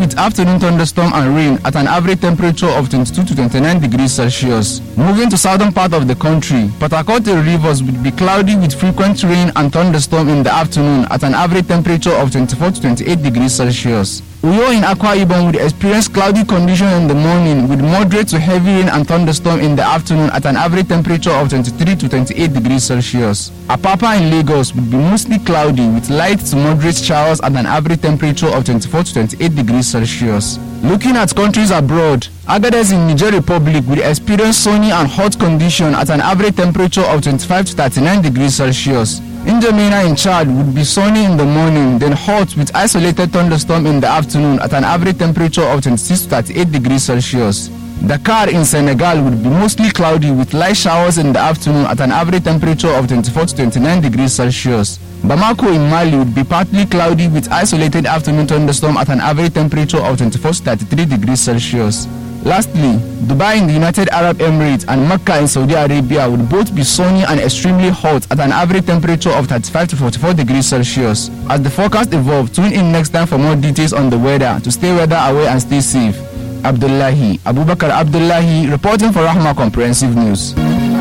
with afternoon thunderstorm and rain at an average temperature of 22 to 29 degrees Celsius. Moving to southern part of the country, Port Harcourt and Rivers would be cloudy with frequent rain and thunderstorm in the afternoon at an average temperature of 24 to 28 degrees Celsius. Uyo in Akwa Ibom would experience cloudy conditions in the morning with moderate to heavy rain and thunderstorm in the afternoon at an average temperature of 23 to 28 degrees Celsius. Apapa in Lagos would be mostly cloudy with light to moderate showers at an average temperature of 24 to 28 degrees Celsius. Looking at countries abroad, Agadez in Niger Republic will experience sunny and hot conditions at an average temperature of 25 to 39 degrees Celsius. N'Djamena in Chad would be sunny in the morning, then hot with isolated thunderstorm in the afternoon at an average temperature of 26 to 38 degrees Celsius. Dakar in Senegal would be mostly cloudy with light showers in the afternoon at an average temperature of 24 to 29 degrees Celsius. Bamako in Mali would be partly cloudy with isolated afternoon thunderstorm at an average temperature of 24 to 33 degrees Celsius. Lastly, Dubai in the United Arab Emirates and Mecca in Saudi Arabia would both be sunny and extremely hot at an average temperature of 35 to 44 degrees Celsius. As the forecast evolves, tune in next time for more details on the weather to stay weather aware and stay safe. Abubakar Abdullahi reporting for Rahma Comprehensive News.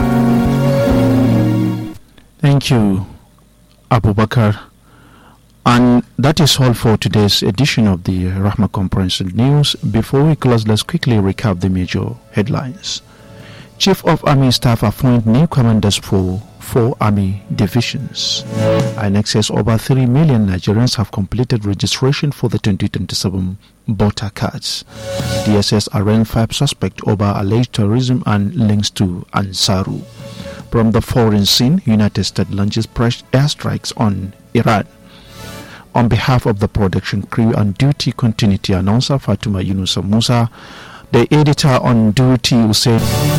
Thank you, Abubakar. And that is all for today's edition of the Rahma Comprehensive News. Before we close, let's quickly recap the major headlines. Chief of Army Staff appoint new commanders for 4 Army divisions. In excess over 3 million Nigerians have completed registration for the 2027 voter cards. DSS arraigned 5 suspects over alleged terrorism and links to Ansaru. From the foreign scene, United States launches fresh airstrikes on Iran. On behalf of the production crew on duty continuity announcer Fatuma Yunusa Musa, the editor on duty Hussein